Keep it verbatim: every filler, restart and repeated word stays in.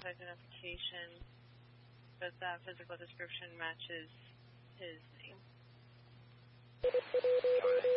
self-identification, but that physical description matches his name. Got it.